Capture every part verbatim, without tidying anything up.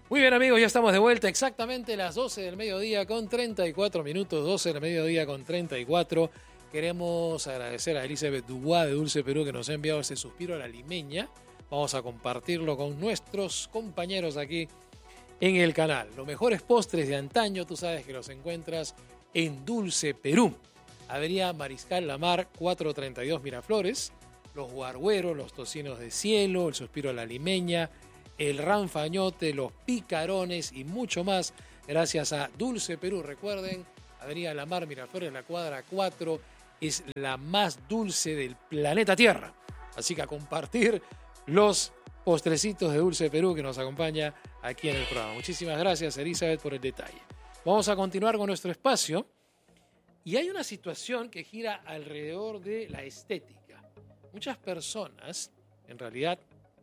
Muy bien, amigos, ya estamos de vuelta exactamente las doce del mediodía con treinta y cuatro minutos, doce del mediodía con treinta y cuatro. Queremos agradecer a Elizabeth Dubois de Dulce Perú que nos ha enviado ese suspiro a la limeña. Vamos a compartirlo con nuestros compañeros aquí en el canal. Los mejores postres de antaño, tú sabes que los encuentras en Dulce Perú. Avenida Mariscal Lamar, cuatrocientos treinta y dos Miraflores. Los guargueros, los tocinos de cielo, el suspiro a la limeña, el ranfañote, los picarones y mucho más gracias a Dulce Perú. Recuerden, Avenida Lamar, Miraflores, la cuadra cuatro, es la más dulce del planeta Tierra. Así que a compartir los postrecitos de Dulce Perú que nos acompaña aquí en el programa. Muchísimas gracias, Elizabeth, por el detalle. Vamos a continuar con nuestro espacio. Y hay una situación que gira alrededor de la estética. Muchas personas, en realidad,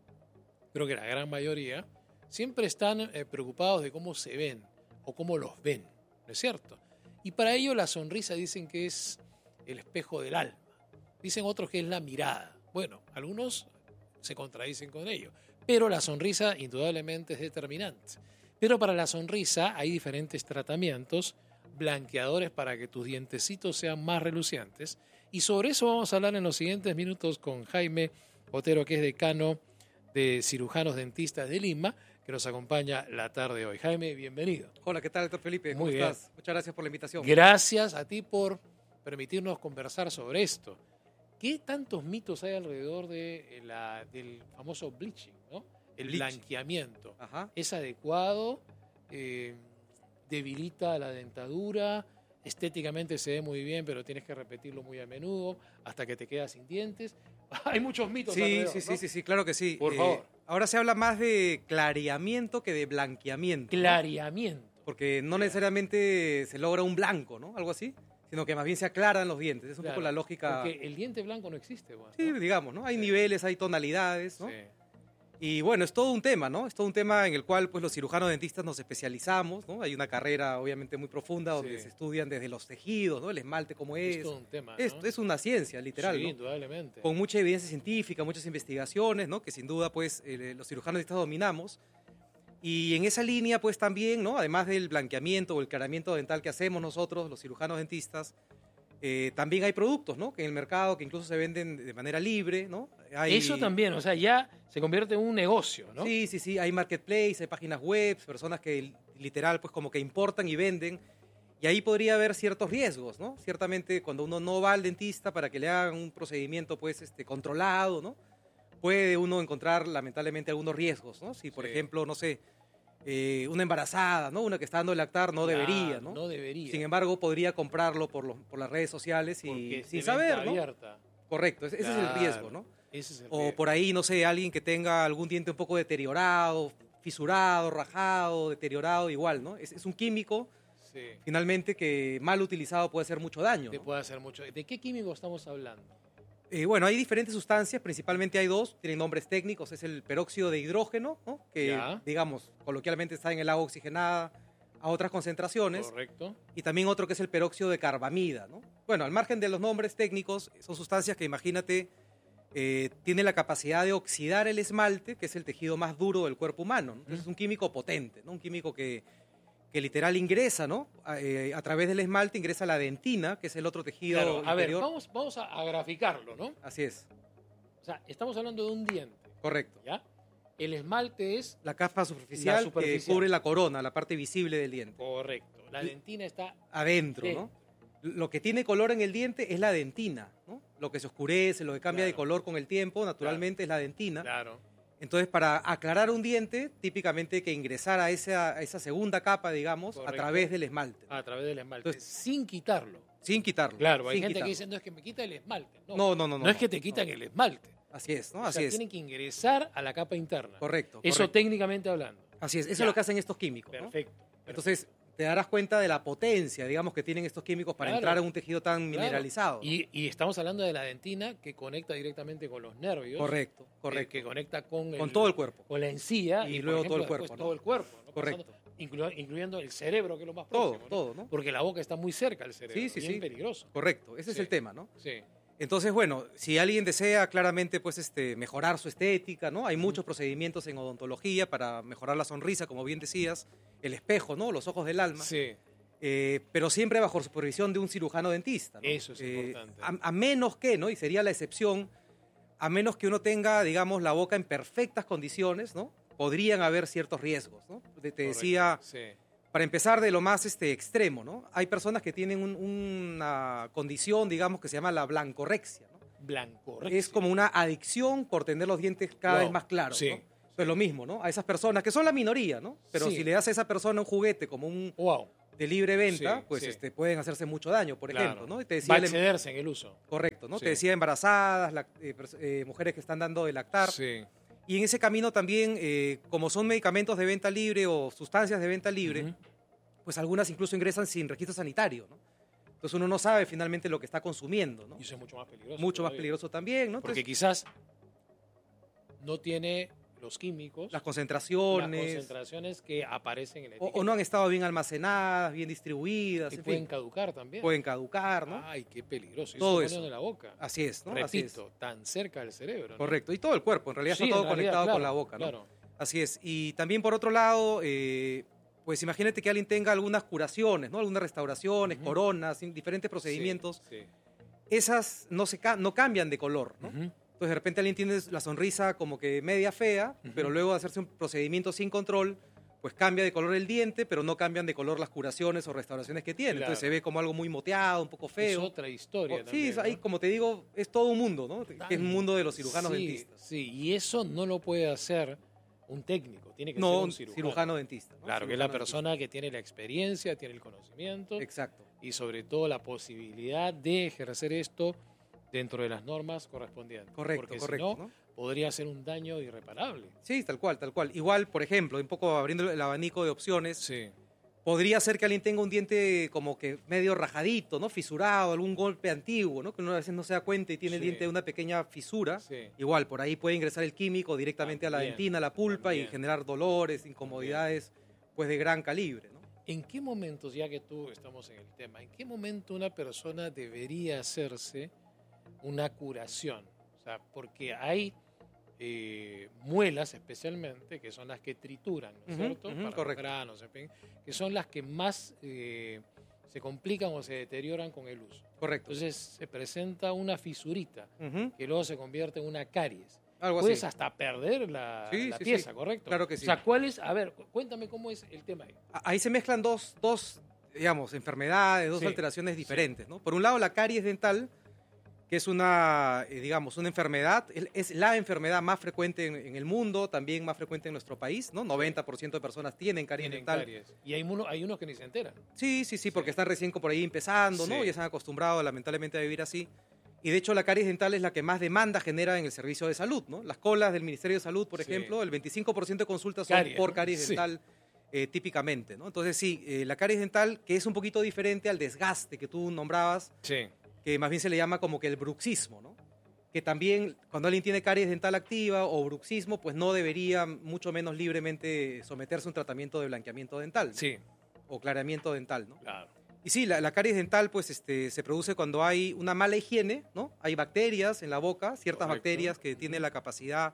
creo que la gran mayoría, siempre están eh, preocupados de cómo se ven o cómo los ven, ¿no es cierto? Y para ello la sonrisa dicen que es el espejo del alma. Dicen otros que es la mirada. Bueno, algunos se contradicen con ello, pero la sonrisa indudablemente es determinante. Pero para la sonrisa hay diferentes tratamientos, blanqueadores para que tus dientecitos sean más relucientes. Y sobre eso vamos a hablar en los siguientes minutos con Jaime Otero, que es decano de cirujanos dentistas de Lima, que nos acompaña la tarde de hoy. Jaime, bienvenido. Hola, ¿qué tal, doctor Felipe? ¿Cómo Muy estás? bien. Muchas gracias por la invitación. Gracias a ti por permitirnos conversar sobre esto. ¿Qué tantos mitos hay alrededor de la, del famoso bleaching, ¿no? El Bleaching. blanqueamiento. Ajá. ¿Es adecuado? Eh, ¿Debilita la dentadura? Estéticamente se ve muy bien, pero tienes que repetirlo muy a menudo hasta que te quedas sin dientes. Hay muchos mitos Sí, alrededor, sí, ¿no? sí, sí, sí, claro que sí. Por Eh, favor. Ahora se habla más de clareamiento que de blanqueamiento. ¿no? Clareamiento. Porque no necesariamente se logra un blanco, ¿no? Algo así, sino que más bien se aclaran los dientes. Es un Claro, poco la lógica. Porque el diente blanco no existe, pues, ¿no? Sí, digamos, ¿no? Hay Sí. niveles, hay tonalidades, ¿no? Sí. Y bueno, es todo un tema, ¿no? Es todo un tema en el cual pues los cirujanos dentistas nos especializamos, ¿no? Hay una carrera obviamente muy profunda donde Sí. se estudian desde los tejidos, ¿no? El esmalte cómo es. Es todo un tema, Es, ¿no? es una ciencia, literal, Sí, ¿no? indudablemente. Con mucha evidencia científica, muchas investigaciones, ¿no? Que sin duda, pues, eh, los cirujanos dentistas dominamos. Y en esa línea, pues, también, ¿no? Además del blanqueamiento o el clareamiento dental que hacemos nosotros, los cirujanos dentistas, eh, también hay productos, ¿no? Que en el mercado que incluso se venden de manera libre, ¿no? Hay... Eso también, o sea, ya se convierte en un negocio, ¿no? Sí, sí, sí, hay marketplace, hay páginas web, personas que literal, pues, como que importan y venden. Y ahí podría haber ciertos riesgos, ¿no? Ciertamente, cuando uno no va al dentista para que le hagan un procedimiento, pues, este, controlado, ¿no? Puede uno encontrar, lamentablemente, algunos riesgos, ¿no? Si, por Sí. ejemplo, no sé, eh, una embarazada, ¿no? Una que está dando de lactar no Claro, debería, ¿no? No debería. Sin embargo, podría comprarlo por, los, por las redes sociales y Porque es sin de saber, venta ¿no? abierta. Correcto, ese, ese es el Claro, riesgo, ¿no? Ese es el O riesgo. por ahí, no sé, alguien que tenga algún diente un poco deteriorado, fisurado, rajado, deteriorado, igual, ¿no? Es, es un químico, Sí. finalmente, que mal utilizado puede hacer mucho daño, Te ¿no? puede hacer mucho. ¿De qué químico estamos hablando? Eh, bueno, hay diferentes sustancias, principalmente hay dos, tienen nombres técnicos, es el peróxido de hidrógeno, ¿no? Que, Ya. digamos, coloquialmente está en el agua oxigenada a otras concentraciones, Correcto. y también otro que es el peróxido de carbamida, ¿no? Bueno, al margen de los nombres técnicos, son sustancias que, imagínate, eh, tienen la capacidad de oxidar el esmalte, que es el tejido más duro del cuerpo humano, ¿no? Entonces, es un químico potente, ¿no? Un químico que, que literal ingresa, ¿no? A, eh, a través del esmalte ingresa la dentina, que es el otro tejido Claro, a ver, interior. vamos, vamos a, a graficarlo, ¿no? Así es, O sea, estamos hablando de un diente, correcto. ¿ya? El esmalte es La capa superficial, La superficial. que cubre la corona, la parte visible del diente. correcto. La Y- dentina está... Adentro, Sí. ¿no? Lo que tiene color en el diente es la dentina, ¿no? Lo que se oscurece, lo que cambia de Claro. color con el tiempo, naturalmente es la dentina. Claro. Entonces, para aclarar un diente, típicamente hay que ingresar a esa, a esa segunda capa, digamos, Correcto. a través del esmalte, A través del esmalte. Entonces- sin quitarlo. sin quitarlo. Claro, hay sin gente quitarlo. que dice, no es que me quita el esmalte. No, No, no, no, No, no, es que no, te quitan no. el esmalte. Así es, ¿no? O Así sea, es. tienen que ingresar a la capa interna. Correcto. Eso correcto. técnicamente hablando. Así es, eso Ya. es lo que hacen estos químicos, ¿no? Perfecto. Entonces, te darás cuenta de la potencia, digamos, que tienen estos químicos para Claro. entrar en un tejido tan Claro. mineralizado. ¿no? Y, y estamos hablando de la dentina que conecta directamente con los nervios. Correcto, eh, correcto. que conecta con, Con todo el cuerpo. Con la encía. Y por luego ejemplo, todo el después cuerpo, ¿no? Todo el cuerpo. ¿no? Correcto. Pasando- inclu- incluyendo el cerebro, que es lo más Todo, próximo. ¿no? todo, ¿no? Porque la boca está muy cerca al cerebro. Sí, sí, bien sí. peligroso. Correcto, ese es Sí. el tema, ¿no? Sí. Entonces, bueno, si alguien desea claramente pues, este, mejorar su estética, ¿no? Hay muchos procedimientos en odontología para mejorar la sonrisa, como bien decías, el espejo, ¿no? Los ojos del alma. Sí. Eh, pero siempre bajo supervisión de un cirujano dentista, ¿no? Eso es Eh, importante. A, a menos que, ¿no? Y sería la excepción, a menos que uno tenga, digamos, la boca en perfectas condiciones, ¿no? Podrían haber ciertos riesgos, ¿no? Te, te decía, sí. para empezar de lo más este, extremo, ¿no? Hay personas que tienen un- una condición, digamos, que se llama la blancorexia, ¿no? Blanco. Es como una adicción por tener los dientes cada Wow. vez más claros, Sí. ¿no? Pues lo mismo, ¿no? A esas personas, que son la minoría, ¿no? Pero Sí. si le das a esa persona un juguete como un Wow. de libre venta, Sí, pues sí. este, pueden hacerse mucho daño, por Claro. ejemplo, ¿no? Y te Va decía a el em- excederse en el uso. correcto, ¿no? Sí. Te decía embarazadas, lac- eh, pers- eh, mujeres que están dando de lactar. Sí. Y en ese camino también, eh, como son medicamentos de venta libre o sustancias de venta libre, Ujú. pues algunas incluso ingresan sin registro sanitario, ¿no? Entonces uno no sabe finalmente lo que está consumiendo, ¿no? Y eso es mucho más peligroso. Mucho más todavía. peligroso también, ¿no? Porque Entonces, quizás no tiene los químicos, las las concentraciones, concentraciones que aparecen en la o, etiqueta. o no han estado bien almacenadas, bien distribuidas, Y en pueden fin, caducar también. pueden caducar, ¿no? Ay, qué peligroso. Y Todo eso se pone eso. en la boca. Así es, ¿no? Así es. Repito, tan cerca del cerebro. ¿no? Correcto. Y todo el cuerpo, en realidad Sí, está todo en realidad, conectado con claro, la boca, ¿no? Claro. Así es. Y también por otro lado, eh, pues imagínate que alguien tenga algunas curaciones, ¿no? Algunas restauraciones, Ujú. coronas, in- diferentes procedimientos. Sí, sí. Esas no, se ca- no cambian de color, ¿no? Ujú. Entonces de repente alguien tiene la sonrisa como que media fea, Ujú. pero luego de hacerse un procedimiento sin control, pues cambia de color el diente, pero no cambian de color las curaciones o restauraciones que tiene. Claro. Entonces se ve como algo muy moteado, un poco Es feo. otra historia O- sí, también, es- ahí, ¿no? como te digo, es todo un mundo, ¿no? Que es un mundo de los cirujanos sí, dentistas. Sí, y eso no lo puede hacer un técnico, tiene que No ser un un cirujano. cirujano dentista. ¿no? Claro, que es la Cirujano persona que tiene la experiencia, tiene el conocimiento dentista. Exacto. y sobre todo la posibilidad de ejercer esto dentro de las normas correspondientes. Correcto, Porque correcto. si no, ¿no? podría ser un daño irreparable. Sí, tal cual, tal cual. Igual, por ejemplo, un poco abriendo el abanico de opciones, Sí, podría ser que alguien tenga un diente como que medio rajadito, ¿no? Fisurado, algún golpe antiguo, ¿no? Que uno a veces no se da cuenta y tiene el Sí. diente de una pequeña fisura. sí. Igual, por ahí puede ingresar el químico directamente a la También, dentina, a la pulpa y también. generar dolores, incomodidades, pues de gran calibre, ¿no? ¿En qué momentos, ya que tú estamos en el tema, en qué momento una persona debería hacerse una curación? O sea, porque hay eh, muelas especialmente, que son las que trituran, ¿no es Ujú, cierto? ujú, Para los correcto. granos, en fin, que son las que más eh, se complican o se deterioran con el uso. Correcto. Entonces se presenta una fisurita Ujú, que luego se convierte en una caries. algo Puedes así. hasta perder la, Sí, la sí, pieza, sí. ¿correcto? Claro que O sí. sea, ¿cuál es? A ver, cu- cuéntame cómo es el tema ahí. A- Ahí se mezclan dos, dos, digamos, enfermedades, dos Sí, alteraciones diferentes, ¿no? Por un lado, la caries dental, que es una, eh, digamos, una enfermedad, el- es la enfermedad más frecuente en, en el mundo, también más frecuente en nuestro país, ¿no? noventa por ciento de personas tienen caries Tienen dental. caries. Y hay, uno, hay unos que ni se enteran. Sí, sí, sí, porque Sí. están recién por ahí empezando, ¿no? Sí. Ya se han acostumbrado lamentablemente a vivir así. Y de hecho la caries dental es la que más demanda genera en el servicio de salud, ¿no? Las colas del Ministerio de Salud, por Sí. ejemplo, el veinticinco por ciento de consultas son Caries, por ¿no? caries Sí. dental eh, típicamente, ¿no? Entonces sí, eh, la caries dental, que es un poquito diferente al desgaste que tú nombrabas, Sí. que más bien se le llama como que el bruxismo, ¿no? Que también cuando alguien tiene caries dental activa o bruxismo, pues no debería mucho menos libremente someterse a un tratamiento de blanqueamiento dental, ¿no? Sí, O clareamiento dental, ¿no? claro. Y sí, la, la caries dental pues este, se produce cuando hay una mala higiene, ¿no? Hay bacterias en la boca, ciertas Correcto. bacterias que tienen la capacidad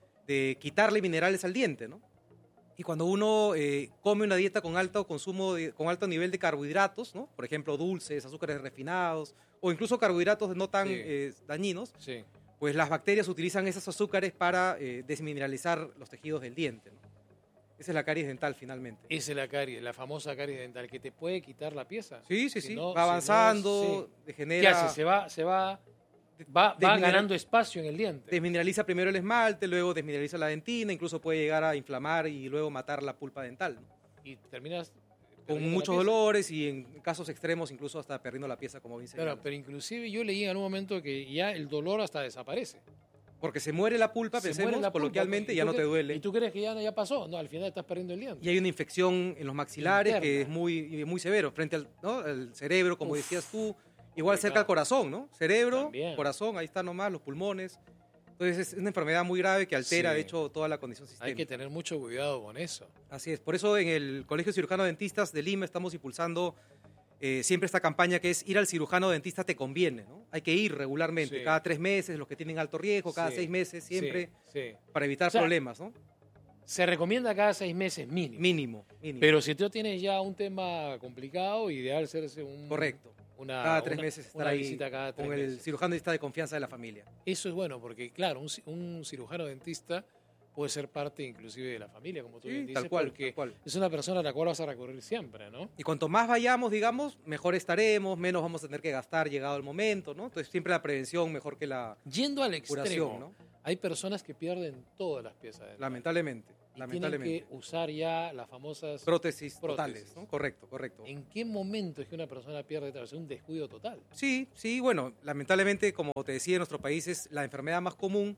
de quitarle minerales al diente, ¿no? Y cuando uno eh, come una dieta con alto consumo, de- con alto nivel de carbohidratos, ¿no? Por ejemplo, dulces, azúcares refinados o incluso carbohidratos no tan Sí. eh, dañinos, Sí. pues las bacterias utilizan esos azúcares para eh, desmineralizar los tejidos del diente, ¿no? Esa es la caries dental finalmente. Esa es la caries, la famosa caries dental, que te puede quitar la pieza. Sí, sí, Si sí. no- si no va es- avanzando, sí. degenera... ¿Qué hace? Se va, se va, va, va desmineral- ganando espacio en el diente. Desmineraliza primero el esmalte, luego desmineraliza la dentina, incluso puede llegar a inflamar y luego matar la pulpa dental, ¿no? Y terminas Con perdiendo la muchos pieza. dolores y en casos extremos incluso hasta perdiendo la pieza, como bien Claro, señalas. pero inclusive yo leí en algún momento que ya el dolor hasta desaparece. Porque se muere la pulpa, Se pensemos, muere la pulpa, coloquialmente, ¿y ya tú no te cre- duele. ¿Y tú crees que ya, ya pasó? No, al final estás perdiendo el diente. Y hay una infección en los maxilares que Interna. es muy, muy severo, frente al, ¿no? al cerebro, como Uf, decías tú, igual cerca complicado. al corazón, ¿no? Cerebro, También. corazón, ahí está nomás, los pulmones. Entonces es una enfermedad muy grave que altera, Sí. de hecho, toda la condición Hay sistémica. que tener mucho cuidado con eso. Así es, por eso en el Colegio Cirujano de Dentistas de Lima estamos impulsando eh, siempre esta campaña que es ir al cirujano dentista te conviene, ¿no? Hay que ir regularmente, Sí. cada tres meses, los que tienen alto riesgo, cada Sí, seis meses, siempre, sí, sí. para evitar O sea, problemas, ¿no? Se recomienda cada seis meses mínimo. Mínimo, mínimo. Pero si tú tienes ya un tema complicado, ideal hacerse un... Correcto. Una, Cada tres una- meses estar una ahí visita cada tres con el meses. cirujano dentista de confianza de la familia. Eso es bueno, porque claro, un, ci- un cirujano dentista puede ser parte inclusive de la familia, como tú Sí, bien dices, tal cual, porque tal cual. es una persona a la cual vas a recurrir siempre, ¿no? Y cuanto más vayamos, digamos, mejor estaremos, menos vamos a tener que gastar llegado el momento, ¿no? Entonces siempre la prevención mejor que la Yendo al extremo, curación, ¿no? hay personas que pierden todas las piezas dentales. Lamentablemente, Y lamentablemente. tienen que usar ya las famosas... Prótesis, prótesis. totales, ¿no? Correcto, correcto. ¿En qué momento es que una persona pierde? Es un descuido total. Sí, sí, bueno, lamentablemente, como te decía, en nuestro país es la enfermedad más común.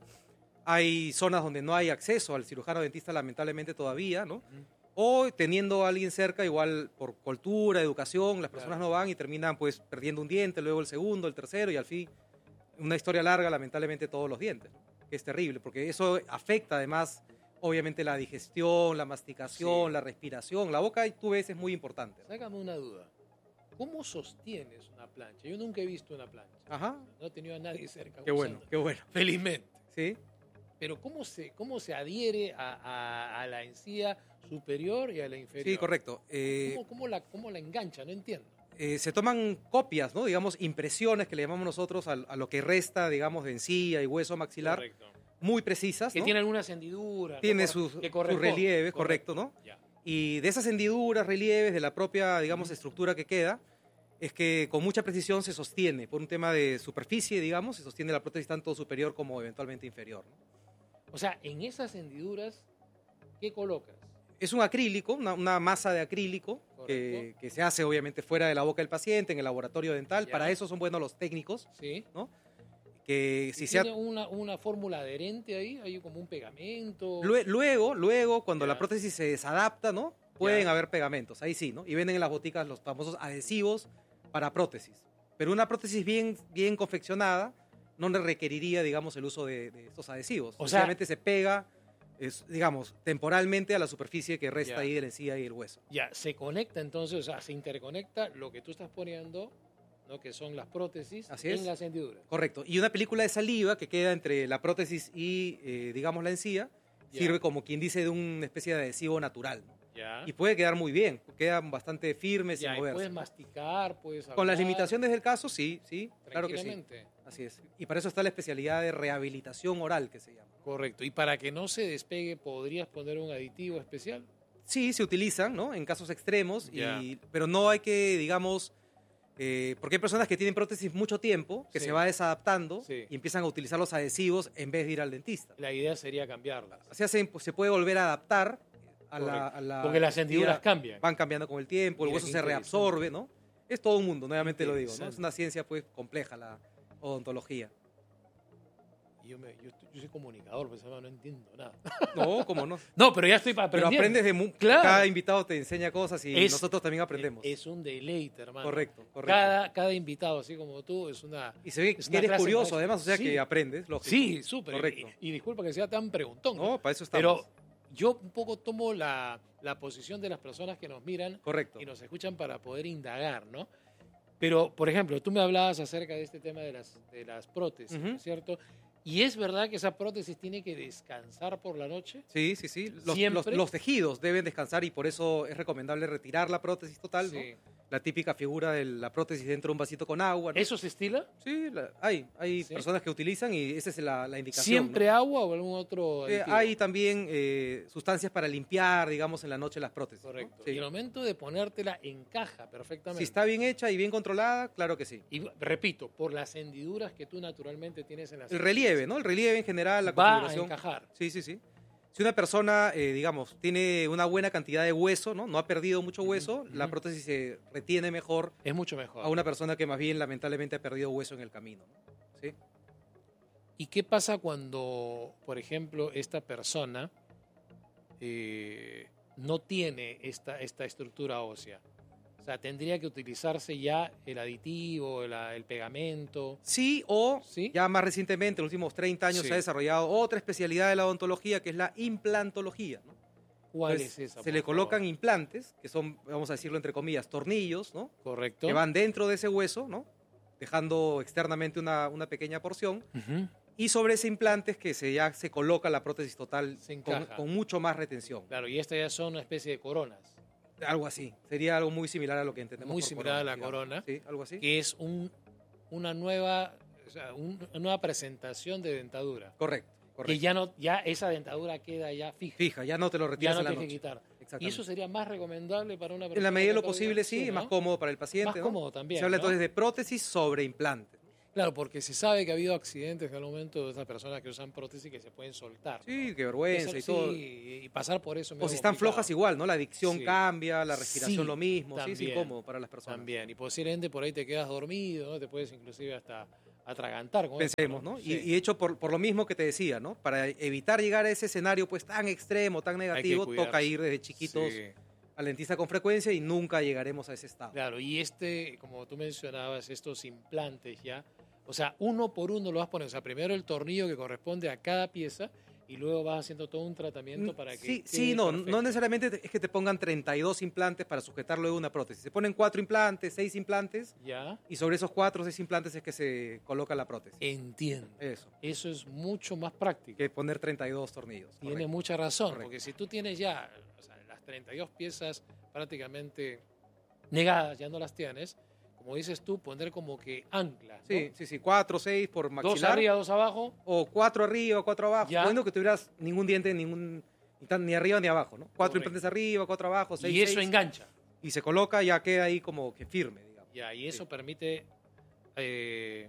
Hay zonas donde no hay acceso al cirujano dentista, lamentablemente todavía, ¿no? O teniendo a alguien cerca, igual por cultura, educación, las personas Claro. no van y terminan pues perdiendo un diente, luego el segundo, el tercero y al fin, una historia larga, lamentablemente todos los dientes, ¿no? Que es terrible, porque eso afecta además, obviamente, la digestión, la masticación, Sí. la respiración. La boca, tú ves, es muy importante, ¿no? Sácame una duda. ¿Cómo sostienes una plancha? Yo nunca he visto una plancha. Ajá, No he tenido a nadie cerca. qué bueno, usando. qué bueno. Felizmente. ¿Sí? Pero ¿cómo se, cómo se adhiere a, a- a la encía superior y a la inferior? Sí, correcto. Eh, ¿Cómo, cómo la, ¿Cómo la engancha? No entiendo. eh, se toman copias, ¿no? Digamos, impresiones que le llamamos nosotros a, a lo que resta, digamos, de encía y hueso maxilar, Correcto. muy precisas, Que ¿no? tiene algunas hendiduras. Tiene ¿no? sus, Que sus corresponden. relieves, correcto, ¿no? Ya. Y de esas hendiduras, relieves, de la propia, digamos, estructura que queda, es que con mucha precisión se sostiene, por un tema de superficie, digamos, se sostiene la prótesis tanto superior como eventualmente inferior, ¿no? O sea, en esas hendiduras, ¿qué colocas? Es un acrílico, una, una masa de acrílico que, Correcto. que se hace obviamente fuera de la boca del paciente, en el laboratorio dental. Ya. Para eso son buenos los técnicos, ¿Sí? ¿no? Que si ¿Y se ha- ¿Tiene una, una fórmula adherente ahí? ¿Hay como un pegamento? Lue- Luego, luego, cuando Ya. la prótesis se desadapta, ¿no? Pueden Ya. haber pegamentos, ahí sí, ¿no? Y venden en las boticas los famosos adhesivos para prótesis. Pero una prótesis bien, bien confeccionada no le requeriría, digamos, el uso de, de estos adhesivos. O sea- Simplemente se pega, es, digamos, temporalmente a la superficie que resta Ya. ahí de la encía y el hueso. Ya, se conecta entonces, o sea, se interconecta lo que tú estás poniendo, ¿no? Que son las prótesis Así en es. las hendiduras. Correcto. Y una película de saliva que queda entre la prótesis y, eh, digamos, la encía, Ya. sirve como quien dice de una especie de adhesivo natural, ¿no? Ya. Y puede quedar muy bien, quedan bastante firmes Ya, sin y moverse. puedes masticar, puedes Con las hablar limitaciones del caso, sí, sí, claro que sí. tranquilamente. Así es. Y para eso está la especialidad de rehabilitación oral, que se llama. Correcto. Y para que no se despegue, ¿podrías poner un aditivo especial? Sí, se utilizan, ¿no? En casos extremos, Ya. y, pero no hay que, digamos, eh, porque hay personas que tienen prótesis mucho tiempo, que Sí. se va desadaptando Sí. y empiezan a utilizar los adhesivos en vez de ir al dentista. La idea sería cambiarlas. Así hace- pues, se puede volver a adaptar a la, Correcto. a la Porque las hendiduras actividad. cambian. Van cambiando con el tiempo, el Mira, hueso qué se interesante. reabsorbe, ¿no? Es todo un mundo, nuevamente lo digo, ¿no? Interesante. Es una ciencia, pues, compleja la odontología. Y Yo, me- yo, estoy- yo soy comunicador, pues no entiendo nada. No, cómo no. No, pero ya estoy para Pero aprender. aprendes de mu- Claro. cada invitado te enseña cosas y Es- nosotros también aprendemos. Es un deleite, hermano. Correcto, correcto. Cada, cada invitado, así como tú, es una... Y se ve es que una eres clase curioso, maestra. además, o sea Sí. que aprendes, lógico. Sí, súper. Correcto. Y, y disculpa que sea tan preguntón, ¿no? No, para eso estamos. Pero yo un poco tomo la, la posición de las personas que nos miran Correcto. y nos escuchan para poder indagar, ¿no? Pero, por ejemplo, tú me hablabas acerca de este tema de las, de las prótesis, Ujú. ¿no es cierto? ¿Y es verdad que esa prótesis tiene que descansar por la noche? Sí, sí, sí. Los, Siempre. los- los tejidos deben descansar y por eso es recomendable retirar la prótesis total, ¿no? Sí. La típica figura de la prótesis dentro de un vasito con agua, ¿no? ¿Eso se estila? Sí, la- hay, hay Sí. personas que utilizan y esa es la, la indicación. ¿Siempre ¿no? agua o algún otro Eh, aditivo? hay también eh, sustancias para limpiar, digamos, en la noche las prótesis. ¿no? Correcto. Sí. Y el momento de ponértela encaja perfectamente. Si está bien hecha y bien controlada, claro que sí. Y repito, por las hendiduras que tú naturalmente tienes en las El relieve, ¿no? El relieve en general, la va a configuración. encajar. Sí, sí, sí. Si una persona, eh, digamos, tiene una buena cantidad de hueso, ¿no? No ha perdido mucho hueso, la ujú. prótesis se retiene mejor Es mucho mejor. a una persona que más bien lamentablemente ha perdido hueso en el camino, ¿no? ¿Sí? ¿Y qué pasa cuando, por ejemplo, esta persona eh, no tiene esta, esta estructura ósea? O sea, tendría que utilizarse ya el aditivo, el, el pegamento. Sí, o ¿Sí? ya más recientemente, en los últimos treinta años, Sí. se ha desarrollado otra especialidad de la odontología que es la implantología, ¿no? ¿Cuál Pues, es esa? se por le colocan favor? implantes, que son, vamos a decirlo entre comillas, tornillos, ¿no? Correcto. Que van dentro de ese hueso, ¿no? Dejando externamente una, una pequeña porción. Ujú. Y sobre ese implante es que se, ya se coloca la prótesis total Se con, encaja. con mucho más retención. Claro, y estas ya son una especie de coronas, Algo así. Sería algo muy similar a lo que entendemos muy por similar a la digamos. corona, Sí, algo así. que es un, una nueva, o sea, un- una nueva presentación de dentadura. Correcto, Que correcto. ya no, ya esa dentadura queda ya fija. Fija, ya no te lo Ya retiras no en la tienes que noche. quitar. Y Exactamente. eso sería más recomendable para una persona. En la medida de lo con pérdida? posible, sí, ¿no? más cómodo para el paciente. Más ¿no? cómodo también, Se habla ¿no? entonces de prótesis sobre implante. Claro, porque se sabe que ha habido accidentes en algún momento de estas personas que usan prótesis que se pueden soltar. Sí, ¿no? qué vergüenza Eso y todo. sí, y pasar por eso. es O medio si están complicado. flojas igual, ¿no? La dicción Sí. cambia, la respiración Sí, lo mismo. Sí, es también, incómodo para las personas. También, y posiblemente por ahí te quedas dormido, ¿no? Te puedes inclusive hasta atragantar con Pensemos, eso, ¿no? Sí. Y, y hecho por, por lo mismo que te decía, ¿no? Para evitar llegar a ese escenario pues tan extremo, tan negativo, cuidarse. toca ir desde chiquitos Sí. al dentista con frecuencia y nunca llegaremos a ese estado. Claro, y este, como tú mencionabas, estos implantes ya, o sea, uno por uno lo vas poniendo. O sea, primero el tornillo que corresponde a cada pieza y luego vas haciendo todo un tratamiento para que Sí, quede sí, no, perfecto. no necesariamente te- es que te pongan treinta y dos implantes para sujetar luego una prótesis. Se ponen cuatro implantes, seis implantes Ya, y sobre esos cuatro o seis implantes es que se coloca la prótesis. entiendo. Eso, Eso es mucho más práctico. que poner treinta y dos tornillos. Tiene correcto. mucha razón, Correcto. porque si tú tienes ya o sea, las treinta y dos piezas prácticamente negadas, ya no las tienes, como dices tú, poner como que anclas, ¿no? Sí, sí, sí, cuatro, seis por Dos maxilar. arriba, dos abajo. O cuatro arriba, cuatro abajo. Ya. Suponiendo que tuvieras ningún diente, ningún, ni, tan- ni arriba ni abajo, ¿no? Cuatro Correcto. implantes arriba, cuatro abajo, seis, Y eso seis, engancha. y se coloca, ya queda ahí como que firme, digamos. Ya, y eso Sí. permite eh,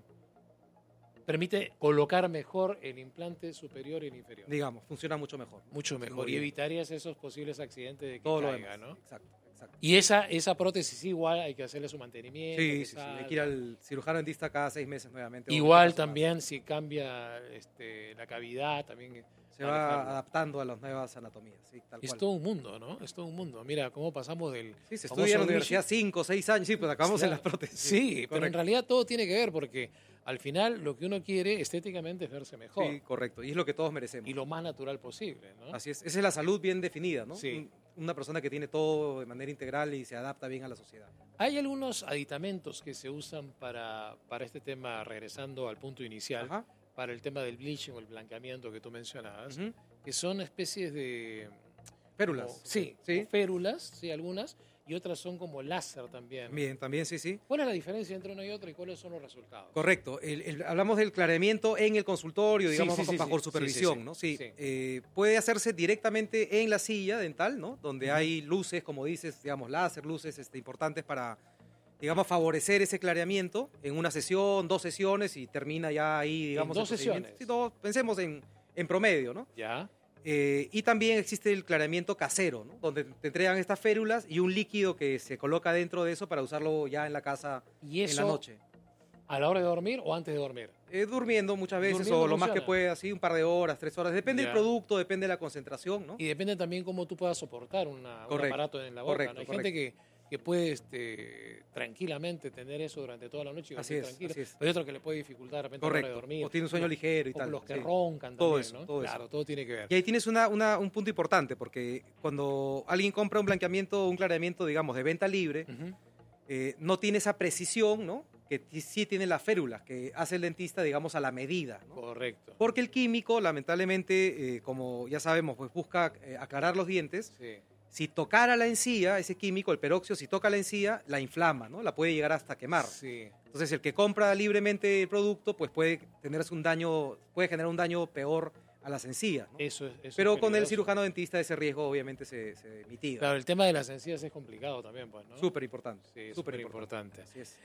permite colocar mejor el implante superior y el inferior. Digamos, funciona mucho mejor. ¿no? Mucho Muy mejor. Y bien. evitarías esos posibles accidentes de que Todo lo caiga, demás. ¿no? Exacto, exacto. Y esa, esa prótesis igual hay que hacerle su mantenimiento. Sí, que sí, sí. salga. Hay que ir al cirujano dentista cada seis meses nuevamente. o Igual veinte también si cambia este, la cavidad, también semanas. Se va manejarlo. adaptando a las nuevas anatomías, sí, tal Es cual. todo un mundo, ¿no? Es todo un mundo. Mira cómo pasamos del... Sí, se famoso estudia en la glitch. universidad cinco, seis años, sí, pues acabamos en Claro. las prótesis. Sí, pero en correcto. realidad todo tiene que ver porque al final lo que uno quiere estéticamente es verse mejor Sí, correcto. Y es lo que todos merecemos. y lo más natural posible, ¿no? Así es. Esa es la salud bien definida, ¿no? Sí. Un- Una persona que tiene todo de manera integral y se adapta bien a la sociedad. Hay algunos aditamentos que se usan para, para este tema, regresando al punto inicial, Ajá. para el tema del bleaching o el blanqueamiento que tú mencionabas, Ujú. que son especies de... Férulas. como- sí, Sí. como férulas, sí, algunas, y otras son como láser también. Bien, también sí, sí. ¿Cuál es la diferencia entre una y otra y cuáles son los resultados? Correcto. El- el- hablamos del clareamiento en el consultorio, Sí, digamos, sí, bajo, sí, bajo sí. supervisión, Sí, sí, sí. ¿no? Sí. Sí. Eh, puede hacerse directamente en la silla dental, ¿no? Donde Ujú. hay luces, como dices, digamos, láser, luces este, importantes para, digamos, favorecer ese clareamiento en una sesión, dos sesiones y termina ya ahí, digamos, dos el procedimiento. sesiones? Sí, dos, pensemos en, en promedio, ¿no? ¿Ya? Eh, y también existe el clareamiento casero, ¿no? Donde te entregan estas férulas y un líquido que se coloca dentro de eso para usarlo ya en la casa ¿Y en la eso noche. a la hora de dormir o antes de dormir? Eh, durmiendo muchas veces Durmiendo o lo más que funciona. pueda, así un par de horas, tres horas. Depende Ya. del producto, depende de la concentración, ¿no? Y depende también cómo tú puedas soportar una- un Correcto, aparato en la boca. correcto, ¿no? Hay gente que, que puede este, tranquilamente tener eso durante toda la noche y Así dormir es, tranquilo. así es. Pero hay otro que le puede dificultar de repente a la hora de Correcto. dormir. O tiene un sueño Los- ligero y como tal. los que sí. roncan Todo también, eso, ¿no? todo eso. Claro, todo tiene que ver. Y ahí tienes una, una- un punto importante, porque cuando alguien compra un blanqueamiento o un clareamiento, digamos, de venta libre, Ujú. eh, no tiene esa precisión, ¿no? Que t- sí tiene las férulas, que hace el dentista, digamos, a la medida, ¿no? Correcto. Porque el químico, lamentablemente, eh, como ya sabemos, pues busca eh, aclarar los dientes. Sí. Si tocara la encía, ese químico, el peróxido, si toca la encía, la inflama, ¿no? La puede llegar hasta quemar. Sí. Entonces, el que compra libremente el producto, pues puede tenerse un daño, puede generar un daño peor a las encías, ¿no? Eso es, eso es Pero con el peligroso. cirujano dentista ese riesgo obviamente se, se mitiga. Claro, el tema de las encías es complicado también, pues, ¿no? Súper importante. Sí, súper súper importante. importante. Así es.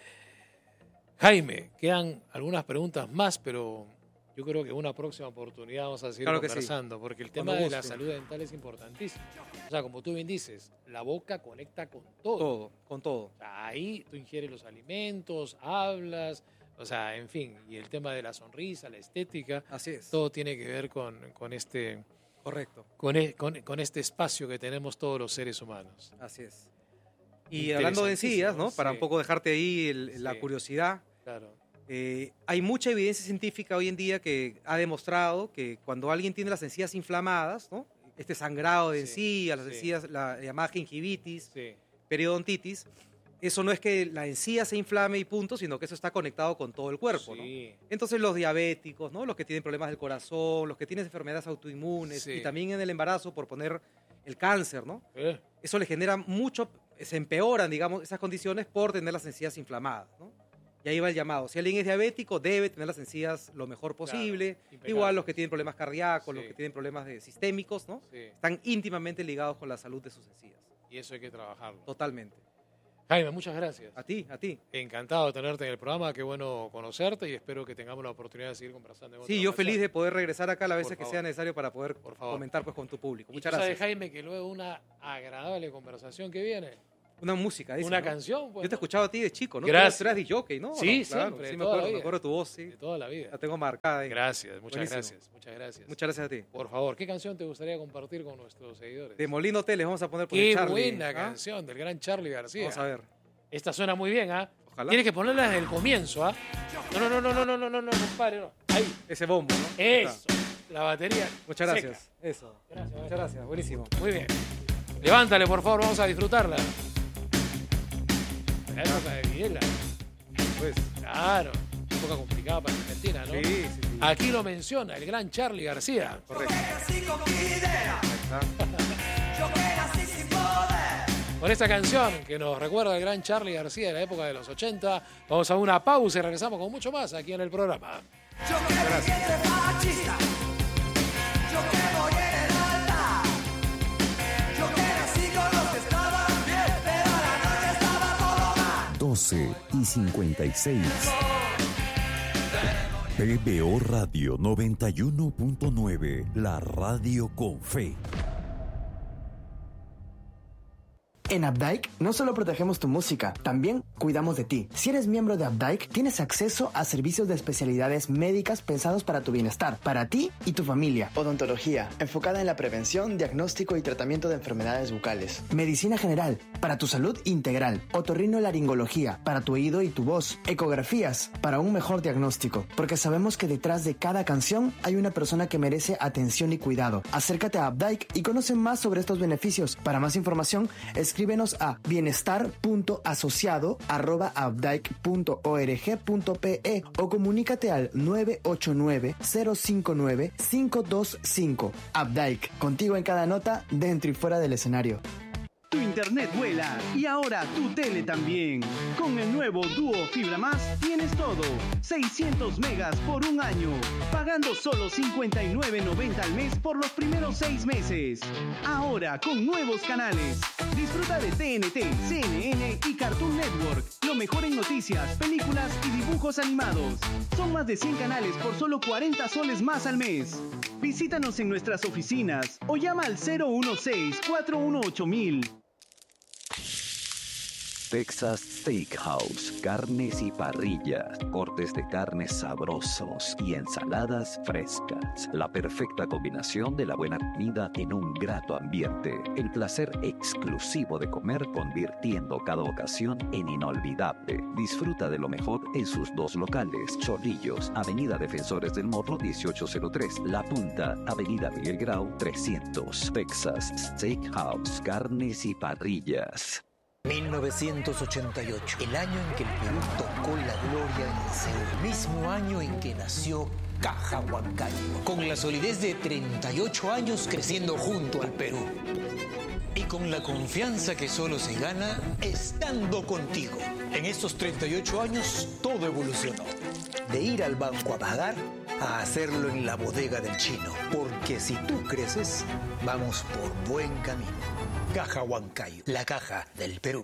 Jaime, quedan algunas preguntas más, pero yo creo que en una próxima oportunidad vamos a seguir Claro que sí. conversando, porque el Cuando tema de la guste. salud dental es importantísimo. O sea, como tú bien dices, la boca conecta con todo. Todo, con todo. O sea, ahí tú ingieres los alimentos, hablas, o sea, en fin, y el tema de la sonrisa, la estética, Así es. todo tiene que ver con, con, este, Correcto. con, e- con- con este espacio que tenemos todos los seres humanos. Así es. Y hablando de encías, ¿no? Para Sí. un poco dejarte ahí el- la Sí. curiosidad, Claro. eh, hay mucha evidencia científica hoy en día que ha demostrado que cuando alguien tiene las encías inflamadas, ¿no? este sangrado de Sí, encías, las sí. encías, la llamada gingivitis, Sí. periodontitis, eso no es que la encía se inflame y punto, sino que eso está conectado con todo el cuerpo, ¿no? Sí. Entonces los diabéticos, ¿no? Los que tienen problemas del corazón, los que tienen enfermedades autoinmunes Sí. y también en el embarazo, por poner el cáncer, ¿no? Eh, Eso le genera mucho, se empeoran, digamos, esas condiciones por tener las encías inflamadas, ¿no? Y ahí va el llamado. Si alguien es diabético, debe tener las encías lo mejor posible. impecable. Igual los que tienen problemas cardíacos, Sí. los que tienen problemas de sistémicos, ¿no? Sí. Están íntimamente ligados con la salud de sus encías. Y eso hay que trabajarlo. Totalmente. Jaime, muchas gracias. A ti, a ti. Encantado de tenerte en el programa, qué bueno conocerte y espero que tengamos la oportunidad de seguir conversando. En otra Sí, yo ocasión. feliz de poder regresar acá las Por veces que favor. sea necesario para poder Por favor. comentar pues, con tu público. Y Muchas tú sabes, gracias. Jaime, que luego una agradable conversation que viene. Una música, dice, Una ¿no? canción, pues, Yo te he ¿no? escuchado a ti de chico, ¿no? Gracias. Tú eras de jockey, ¿no? Sí, ¿No? Claro, siempre, Sí, de me toda la acuerdo, me vida. acuerdo de tu voz, sí. De toda la vida. La tengo marcada ahí. Gracias, muchas Buenísimo. gracias. Muchas gracias. Muchas gracias a ti. Por favor, ¿qué canción te gustaría compartir con nuestros seguidores? De Molino Hoteles vamos a poner por Qué el Charlie. buena ¿ah? canción del gran Charlie García. Vamos a ver. Esta suena muy bien, ¿ah? Ojalá. Tienes que ponerla desde el comienzo, ¿ah? No, no, no, no, no, no, no, no, no, compadre, no. Ahí. Ese bombo, ¿no? Eso. Está. La batería. Muchas seca. gracias. Eso. Gracias, Muchas gracias. Buenísimo. Muy bien. Levántale, por favor, vamos a disfrutarla. La época de Videla. Pues. Claro. Época complicada para Argentina, ¿no? Sí, sí, sí. Aquí lo menciona el gran Charlie García. Correcto. Así con mi idea, Ahí está. yo que nací sin poder. Con esta canción que nos recuerda al gran Charlie García de la época de los ochenta, vamos a una pausa y regresamos con mucho más aquí en el programa. Yo que me siento machista, yo que voy en el altar, yo que nací con los que estaban bien, pero a la noche estaba todo mal. doce y cincuenta y seis. P B O Radio noventa y uno punto nueve, la radio con fe. En Updike no solo protegemos tu música, también cuidamos de ti. Si eres miembro de Updike, tienes acceso a servicios de especialidades médicas pensados para tu bienestar, para ti y tu familia. Odontología, enfocada en la prevención, diagnóstico y tratamiento de enfermedades bucales. Medicina general, para tu salud integral. Otorrinolaringología, para tu oído y tu voz. Ecografías, para un mejor diagnóstico. Porque sabemos que detrás de cada canción hay una persona que merece atención y cuidado. Acércate a Updike y conoce más sobre estos beneficios. Para más información, escríbenos a bienestar punto asociado arroba updike punto org punto pe o comunícate al nueve ocho nueve, cero cinco nueve, cinco dos cinco. Updike, contigo en cada nota, dentro y fuera del escenario. Tu internet vuela y ahora tu tele también. Con el nuevo Duo Fibra Más tienes todo. seiscientos megas por un año. Pagando solo cincuenta y nueve noventa al mes por los primeros seis meses. Ahora con nuevos canales. Disfruta de T N T, C N N y Cartoon Network. Lo mejor en noticias, películas y dibujos animados. Son más de cien canales por solo cuarenta soles más al mes. Visítanos en nuestras oficinas o llama al cero uno seis, cuatro uno ocho mil. Texas Steakhouse, carnes y parrillas, cortes de carnes sabrosos y ensaladas frescas. La perfecta combinación de la buena comida en un grato ambiente. El placer exclusivo de comer convirtiendo cada ocasión en inolvidable. Disfruta de lo mejor en sus dos locales. Chorrillos, Avenida Defensores del Morro dieciocho cero tres. La Punta, Avenida Miguel Grau trescientos. Texas Steakhouse, carnes y parrillas. mil novecientos ochenta y ocho, el año en que el Perú tocó la gloria en Seúl, el mismo año en que nació Caja Huancayo, con la solidez de treinta y ocho años creciendo junto al Perú. Y con la confianza que solo se gana estando contigo. En estos treinta y ocho años todo evolucionó. De ir al banco a pagar a hacerlo en la bodega del chino. Porque si tú creces, vamos por buen camino. Caja Huancayo, la caja del Perú.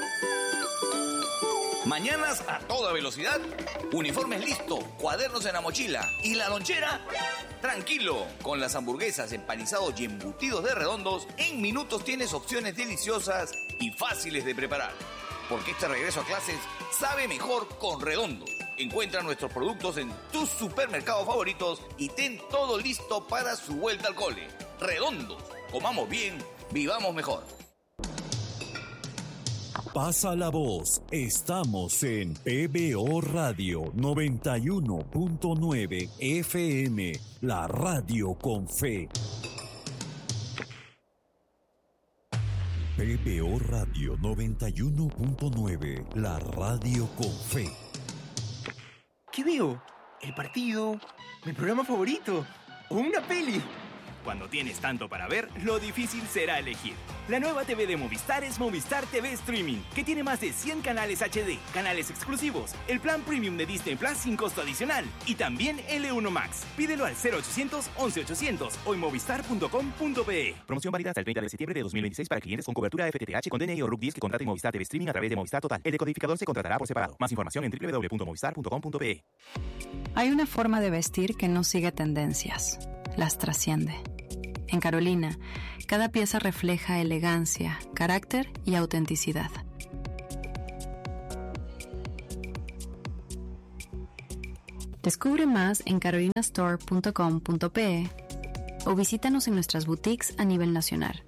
Mañanas a toda velocidad, uniformes listo, cuadernos en la mochila y la lonchera. Tranquilo, con las hamburguesas, empanizados y embutidos de Redondos, en minutos tienes opciones deliciosas y fáciles de preparar. Porque este regreso a clases sabe mejor con Redondos. Encuentra nuestros productos en tus supermercados favoritos y ten todo listo para su vuelta al cole. Redondos, comamos bien, vivamos mejor. Pasa la voz, estamos en P B O Radio noventa y uno punto nueve F M, la radio con fe. P B O Radio noventa y uno punto nueve, la radio con fe. ¿Qué veo? ¿El partido? ¿Mi programa favorito? ¿O una peli? Cuando tienes tanto para ver, lo difícil será elegir. La nueva T V de Movistar es Movistar T V Streaming, que tiene más de cien canales H D, canales exclusivos, el plan premium de Disney Plus sin costo adicional y también L uno Max. Pídelo al cero ochocientos, once ochocientos o en movistar punto com punto pe. Promoción válida hasta el treinta de septiembre de dos mil veintiséis para clientes con cobertura F T T H con D N I o R U C diez que contraten Movistar T V Streaming a través de Movistar Total. El decodificador se contratará por separado. Más información en doble u doble u doble u punto movistar punto com punto pe. Hay una forma de vestir que no sigue tendencias, las trasciende. En Carolina, cada pieza refleja elegancia, carácter y autenticidad. Descubre más en carolina store punto com punto pe o visítanos en nuestras boutiques a nivel nacional.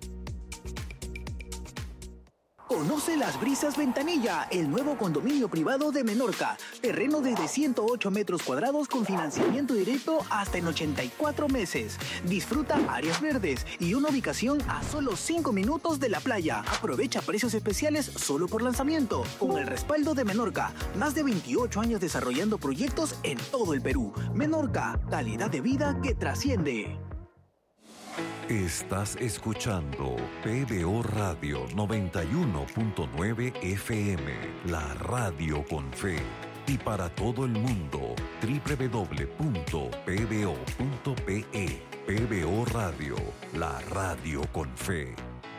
Conoce Las Brisas Ventanilla, el nuevo condominio privado de Menorca. Terreno desde ciento ocho metros cuadrados con financiamiento directo hasta en ochenta y cuatro meses. Disfruta áreas verdes y una ubicación a solo cinco minutos de la playa. Aprovecha precios especiales solo por lanzamiento. Con el respaldo de Menorca, más de veintiocho años desarrollando proyectos en todo el Perú. Menorca, calidad de vida que trasciende. Estás escuchando P B O Radio noventa y uno punto nueve F M, la radio con fe. Y para todo el mundo, doble u doble u doble u punto p b o punto p e. P B O Radio, la radio con fe.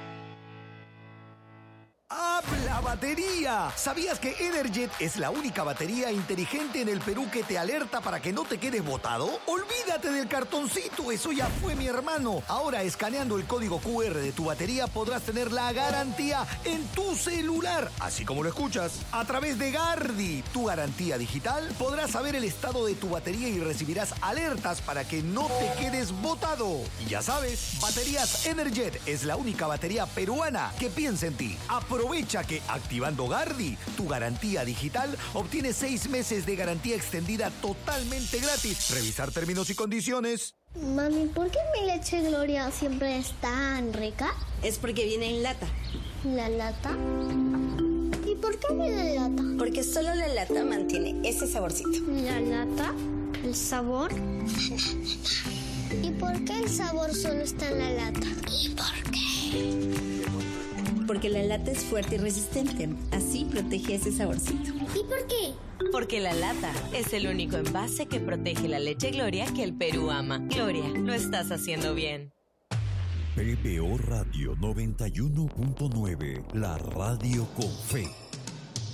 ¡Habla batería! ¿Sabías que Energet es la única batería inteligente en el Perú que te alerta para que no te quedes botado? ¡Olvídate del cartoncito! Eso ya fue, mi hermano. Ahora, escaneando el código cu erre de tu batería, podrás tener la garantía en tu celular. Así como lo escuchas. A través de Gardi, tu garantía digital, podrás saber el estado de tu batería y recibirás alertas para que no te quedes botado. Y ya sabes, Baterías Energet es la única batería peruana que piensa en ti. Aprovecha que activando Gardi, tu garantía digital, obtienes seis meses de garantía extendida totalmente gratis. Revisar términos y condiciones. Mami, ¿por qué mi leche Gloria siempre es tan rica? Es porque viene en lata. ¿La lata? ¿Y por qué viene en lata? Porque solo la lata mantiene ese saborcito. ¿La lata? ¿El sabor? ¿Y por qué el sabor solo está en la lata? ¿Y por qué? Porque la lata es fuerte y resistente. Así protege ese saborcito. ¿Y por qué? Porque la lata es el único envase que protege la leche Gloria que el Perú ama. Gloria, lo estás haciendo bien. P B O Radio noventa y uno punto nueve, la radio con fe.